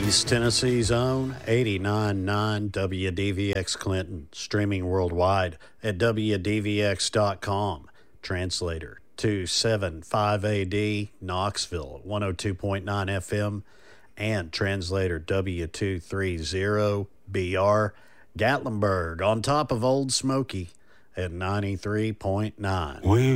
East Tennessee's own 89.9 WDVX Clinton, streaming worldwide at WDVX.com. Translator 275AD Knoxville 102.9 FM and translator W230BR Gatlinburg on top of Old Smoky at 93.9.